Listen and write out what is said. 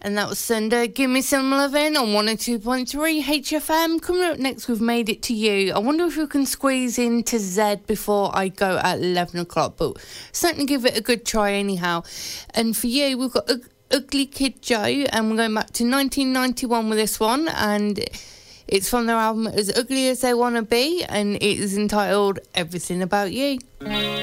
And that was Sunday. Give Me Some Lovin' on 102.3 HFM. Coming up next, we've made it to you. I wonder if we can squeeze into Z before I go at 11 o'clock, but certainly give it a good try anyhow. And for you, we've got Ugly Kid Joe, and we're going back to 1991 with this one, and it's from their album As Ugly As They Wanna Be, and it is entitled Everything About You.